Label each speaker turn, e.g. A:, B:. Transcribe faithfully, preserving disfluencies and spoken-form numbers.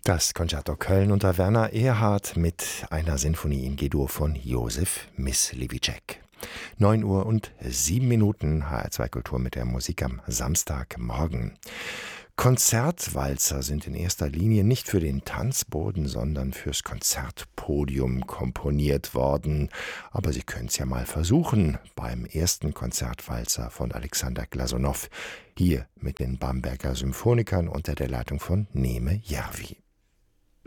A: Das Concerto Köln unter Werner Erhard mit einer Sinfonie in G-Dur von Josef Myslivicek. neun Uhr und sieben Minuten, H R zwei Kultur mit der Musik am Samstagmorgen. Konzertwalzer sind in erster Linie nicht für den Tanzboden, sondern fürs Konzertpodium komponiert worden. Aber Sie können es ja mal versuchen beim ersten Konzertwalzer von Alexander Glasunow, hier mit den Bamberger Symphonikern unter der Leitung von Neme Järvi.